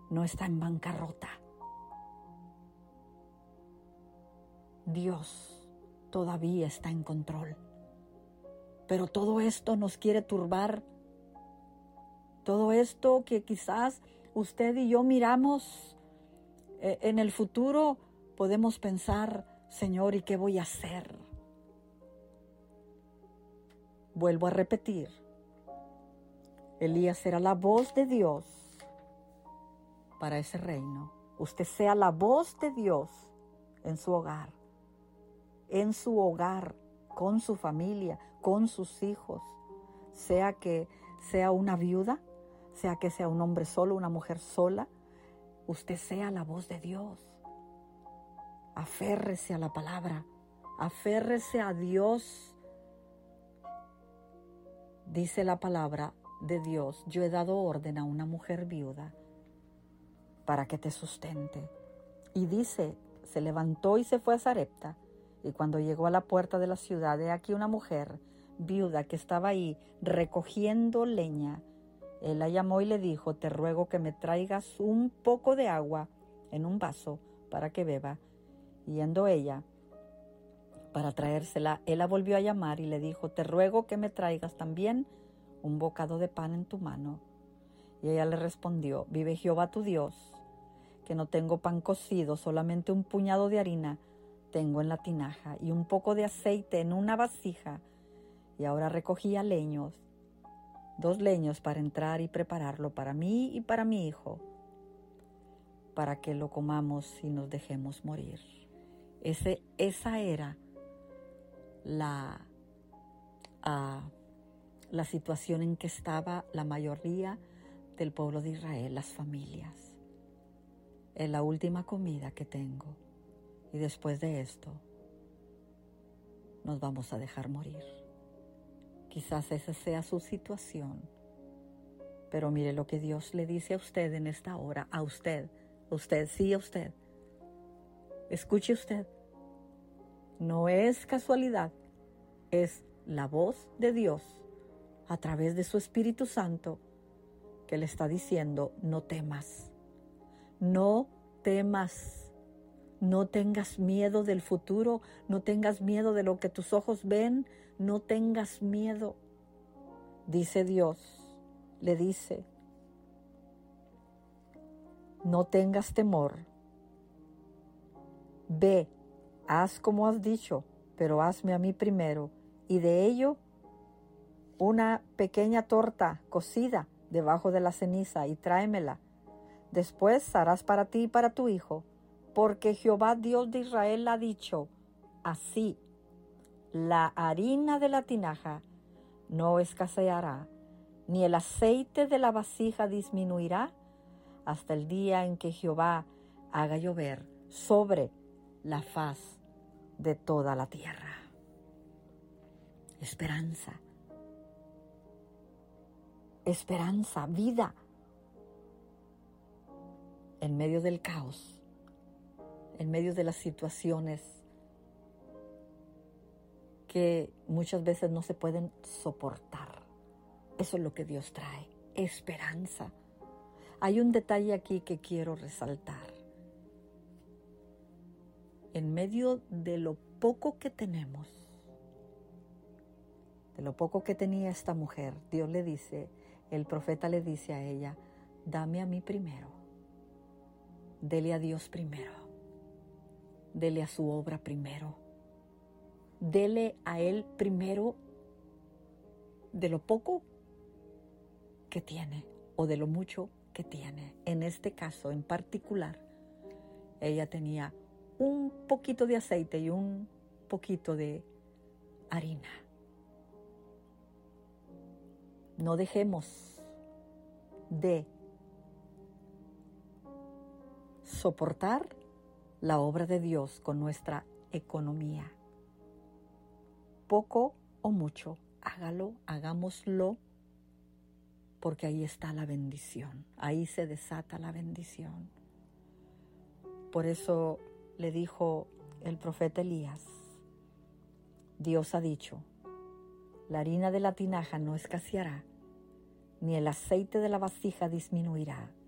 no está en bancarrota. Dios todavía está en control. Pero todo esto nos quiere turbar. Todo esto que quizás usted y yo miramos en el futuro, podemos pensar, Señor, ¿y qué voy a hacer? Vuelvo a repetir, Elías será la voz de Dios para ese reino. Usted sea la voz de Dios en su hogar, con su familia, con sus hijos, sea que sea una viuda, sea que sea un hombre solo, una mujer sola, usted sea la voz de Dios. Aférrese a la palabra, aférrese a Dios. Dice la palabra de Dios, yo he dado orden a una mujer viuda para que te sustente. Y dice, se levantó y se fue a Sarepta, y cuando llegó a la puerta de la ciudad, he aquí una mujer viuda que estaba ahí recogiendo leña. Él la llamó y le dijo, te ruego que me traigas un poco de agua en un vaso para que beba. Yendo ella para traérsela, él la volvió a llamar y le dijo, te ruego que me traigas también un bocado de pan en tu mano. Y ella le respondió, vive Jehová tu Dios, que no tengo pan cocido, solamente un puñado de harina tengo en la tinaja y un poco de aceite en una vasija. Y ahora recogía leños, 2 leños para entrar y prepararlo para mí y para mi hijo, para que lo comamos y nos dejemos morir. Esa era la situación en que estaba la mayoría del pueblo de Israel, las familias. Es la última comida que tengo y después de esto nos vamos a dejar morir. Quizás esa sea su situación, pero mire lo que Dios le dice a usted en esta hora, a usted, sí, a usted. Escuche usted, no es casualidad, es la voz de Dios a través de su Espíritu Santo que le está diciendo, no temas, no temas. No tengas miedo del futuro, no tengas miedo de lo que tus ojos ven, no tengas miedo. Dice Dios, le dice, no tengas temor. Ve, haz como has dicho, pero hazme a mí primero, y de ello una pequeña torta cocida debajo de la ceniza y tráemela. Después harás para ti y para tu hijo, porque Jehová Dios de Israel ha dicho, así, la harina de la tinaja no escaseará, ni el aceite de la vasija disminuirá, hasta el día en que Jehová haga llover sobre la faz de toda la tierra. Esperanza, vida, en medio del caos, en medio de las situaciones que muchas veces no se pueden soportar. Eso es lo que Dios trae, esperanza. Hay un detalle aquí que quiero resaltar. En medio de lo poco que tenemos, de lo poco que tenía esta mujer, Dios le dice, el profeta le dice a ella, dame a mí primero, dele a Dios primero. Dele a su obra primero. Dele a Él primero de lo poco que tiene o de lo mucho que tiene. En este caso en particular, ella tenía un poquito de aceite y un poquito de harina. No dejemos de soportar la obra de Dios con nuestra economía. Poco o mucho, hagámoslo, porque ahí está la bendición, ahí se desata la bendición. Por eso le dijo el profeta Elías, Dios ha dicho, la harina de la tinaja no escaseará, ni el aceite de la vasija disminuirá,